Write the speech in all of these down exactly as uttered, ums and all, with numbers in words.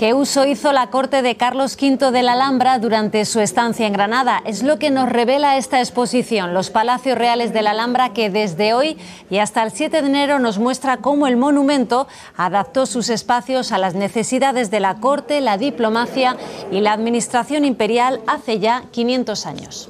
¿Qué uso hizo la corte de Carlos quinto de la Alhambra durante su estancia en Granada? Es lo que nos revela esta exposición, Los Palacios Reales de la Alhambra, que desde hoy y hasta el siete de enero nos muestra cómo el monumento adaptó sus espacios a las necesidades de la corte, la diplomacia y la administración imperial hace ya quinientos años.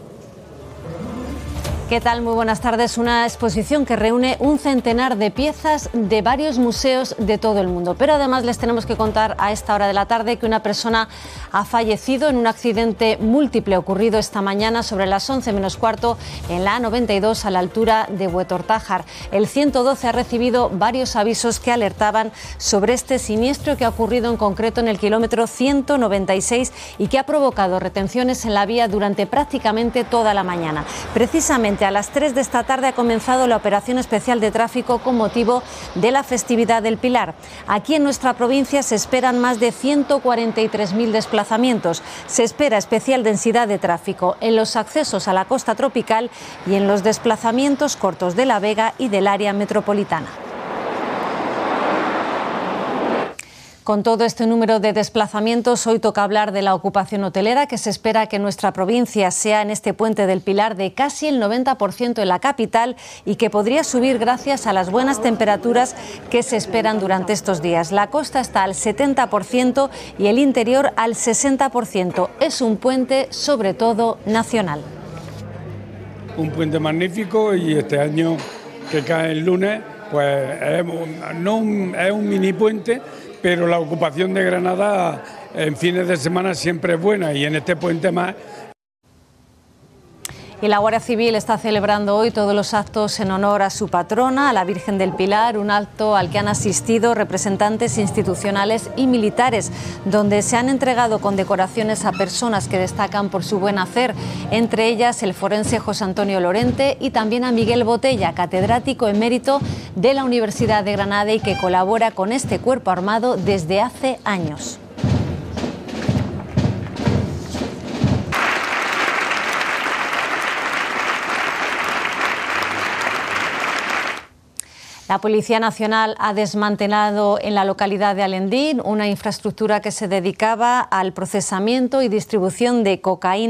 ¿Qué tal? Muy buenas tardes. Una exposición que reúne un centenar de piezas de varios museos de todo el mundo. Pero además les tenemos que contar a esta hora de la tarde que una persona ha fallecido en un accidente múltiple ocurrido esta mañana sobre las once menos cuarto en la A noventa y dos a la altura de Huetortájar. El ciento doce ha recibido varios avisos que alertaban sobre este siniestro que ha ocurrido en concreto en el kilómetro ciento noventa y seis y que ha provocado retenciones en la vía durante prácticamente toda la mañana. Precisamente a las tres de esta tarde ha comenzado la operación especial de tráfico con motivo de la festividad del Pilar. Aquí en nuestra provincia se esperan más de ciento cuarenta y tres mil desplazamientos. Se espera especial densidad de tráfico en los accesos a la costa tropical y en los desplazamientos cortos de La Vega y del área metropolitana. Con todo este número de desplazamientos, hoy toca hablar de la ocupación hotelera, que se espera que nuestra provincia sea en este puente del Pilar de casi el noventa por ciento en la capital y que podría subir gracias a las buenas temperaturas que se esperan durante estos días. La costa está al setenta por ciento y el interior al sesenta por ciento. Es un puente sobre todo nacional. Un puente magnífico y este año que cae el lunes, pues es un, no un, es un mini puente, pero la ocupación de Granada en fines de semana siempre es buena y en este puente más. Y la Guardia Civil está celebrando hoy todos los actos en honor a su patrona, a la Virgen del Pilar, un acto al que han asistido representantes institucionales y militares, donde se han entregado condecoraciones a personas que destacan por su buen hacer, entre ellas el forense José Antonio Lorente y también a Miguel Botella, catedrático emérito de la Universidad de Granada y que colabora con este cuerpo armado desde hace años. La Policía Nacional ha desmantelado en la localidad de Alendín una infraestructura que se dedicaba al procesamiento y distribución de cocaína.